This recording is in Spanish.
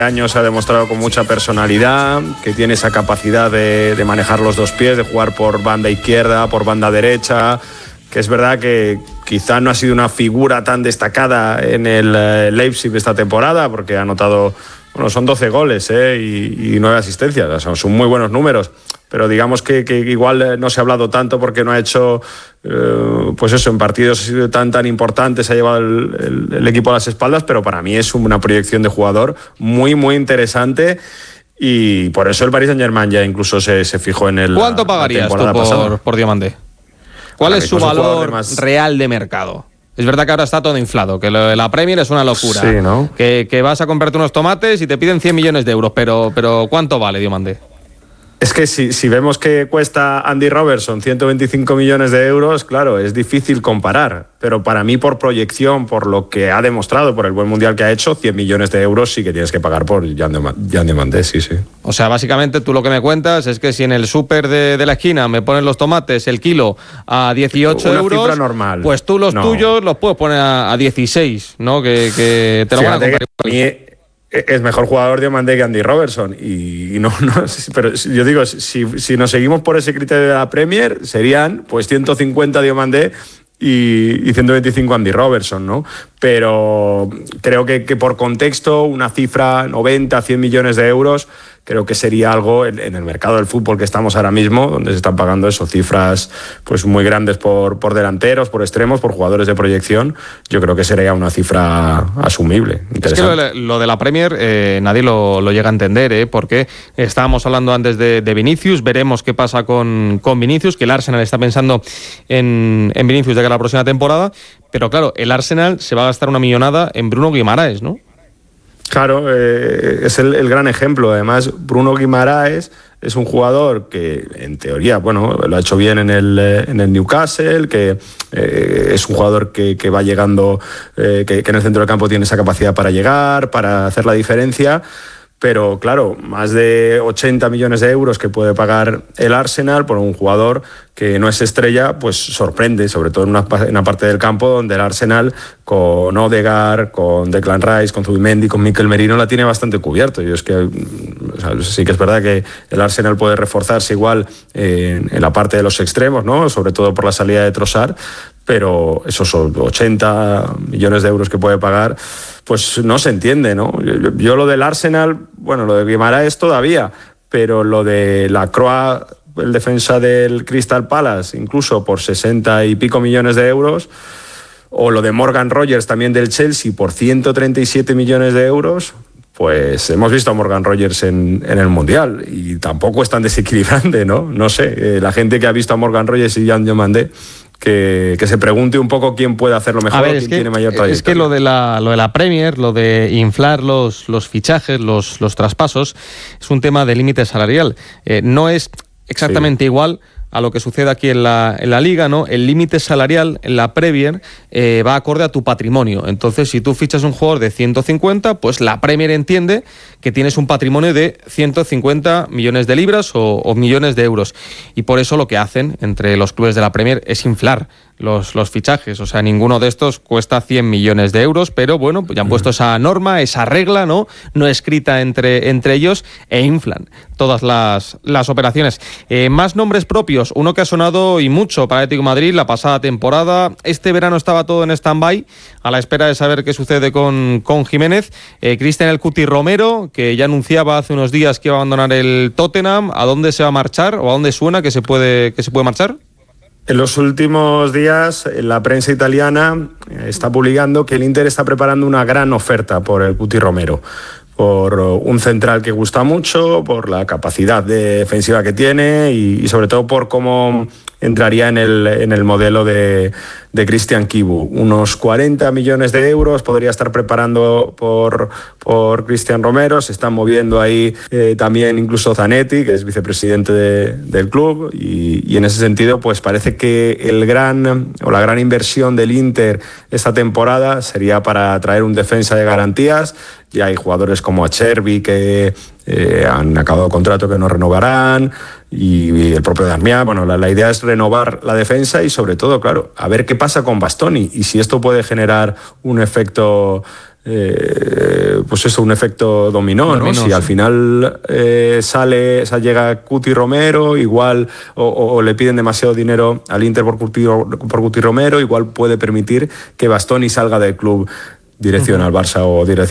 años se ha demostrado con mucha personalidad, que tiene esa capacidad de manejar los dos pies, de jugar por banda izquierda, por banda derecha, que es verdad que quizá no ha sido una figura tan destacada en el Leipzig esta temporada, porque ha anotado, bueno, son 12 goles y 9 asistencias, o sea, son muy buenos números, pero digamos que igual no se ha hablado tanto porque no ha hecho, pues eso, en partidos tan importantes ha llevado el equipo a las espaldas, pero para mí es una proyección de jugador muy, muy interesante. Y por eso el Paris Saint-Germain ya incluso se fijó en el... ¿Cuánto pagarías tú por Diomandé? ¿Cuál es su valor real de mercado? Es verdad que ahora está todo inflado, que la Premier es una locura. Sí, ¿no? Que vas a comprarte unos tomates y te piden 100 millones de euros, pero ¿cuánto vale Diomandé? Es que si vemos que cuesta Andy Robertson 125 millones de euros, claro, es difícil comparar. Pero para mí, por proyección, por lo que ha demostrado, por el buen mundial que ha hecho, 100 millones de euros sí que tienes que pagar por Jan Diomandé, sí. O sea, básicamente tú lo que me cuentas es que si en el súper de la esquina me ponen los tomates el kilo a 18 euros, cifra normal. Pues tú los tuyos los puedes poner a 16, ¿no? Que te lo van a comprar. Es mejor jugador Diomandé que Andy Robertson y no, pero yo digo, si nos seguimos por ese criterio de la Premier, serían pues 150 Diomandé y 125 Andy Robertson, ¿no? Pero creo que por contexto, una cifra 90, 100 millones de euros, creo que sería algo en el mercado del fútbol que estamos ahora mismo, donde se están pagando eso, cifras pues muy grandes por delanteros, por extremos, por jugadores de proyección. Yo creo que sería una cifra asumible. Es que lo de la Premier nadie lo llega a entender, porque estábamos hablando antes de Vinicius, veremos qué pasa con Vinicius, que el Arsenal está pensando en Vinicius de cara a la próxima temporada, pero claro, el Arsenal se va a gastar una millonada en Bruno Guimaraes, ¿no? Claro, es el gran ejemplo. Además, Bruno Guimaraes es un jugador que, en teoría, bueno, lo ha hecho bien en el Newcastle, que es un jugador que va llegando, que en el centro del campo tiene esa capacidad para llegar, para hacer la diferencia. Pero claro, más de 80 millones de euros que puede pagar el Arsenal por un jugador que no es estrella, pues sorprende, sobre todo en una parte del campo donde el Arsenal con Odegaard, con Declan Rice, con Zubimendi, con Mikel Merino la tiene bastante cubierto. Y es que, o sea, sí que es verdad que el Arsenal puede reforzarse igual en la parte de los extremos, ¿no? Sobre todo por la salida de Trossard, pero esos 80 millones de euros que puede pagar, pues no se entiende, ¿no? Yo lo del Arsenal, bueno, lo de Guimaraes todavía, pero lo de Lacroix, el defensa del Crystal Palace, incluso por 60 y pico millones de euros, o lo de Morgan Rogers también del Chelsea por 137 millones de euros, pues hemos visto a Morgan Rogers en el Mundial y tampoco es tan desequilibrante, ¿no? No sé, la gente que ha visto a Morgan Rogers y Jan Diomandé, que se pregunte un poco quién puede hacerlo mejor, quién tiene mayor trayectoria. Es que lo de la Premier, lo de inflar los fichajes, los traspasos, es un tema de límite salarial. No es exactamente igual a lo que sucede aquí en la Liga, ¿no? El límite salarial en la Premier va acorde a tu patrimonio. Entonces, si tú fichas un jugador de 150, pues la Premier entiende que tienes un patrimonio de 150 millones de libras o millones de euros. Y por eso lo que hacen entre los clubes de la Premier es inflar los fichajes. O sea, ninguno de estos cuesta 100 millones de euros, pero bueno, pues ya han puesto esa norma, esa regla, no escrita entre ellos, e inflan todas las operaciones. Más nombres propios, uno que ha sonado y mucho para Atlético de Madrid la pasada temporada. Este verano estaba todo en stand-by, a la espera de saber qué sucede con Jiménez. Cristian El Cuti Romero, que ya anunciaba hace unos días que iba a abandonar el Tottenham. ¿A dónde se va a marchar o a dónde suena que se puede marchar? En los últimos días, la prensa italiana está publicando que el Inter está preparando una gran oferta por el Cuti Romero, por un central que gusta mucho, por la capacidad defensiva que tiene y sobre todo por cómo entraría en el modelo de Christian Chivu. Unos 40 millones de euros podría estar preparando por Cristian Romero. Se están moviendo ahí también incluso Zanetti, que es vicepresidente del club, y en ese sentido pues parece que la gran inversión del Inter esta temporada sería para traer un defensa de garantías. Ya hay jugadores como Acerbi que han acabado contrato que no renovarán, y el propio Darmian. Bueno, la idea es renovar la defensa y sobre todo, claro, a ver qué pasa con Bastoni y si esto puede generar un efecto pues eso, un efecto dominó, ¿no? Si al final llega Cuti Romero, igual, o le piden demasiado dinero al Inter por Cuti Romero, igual puede permitir que Bastoni salga del club dirección al Barça o dirección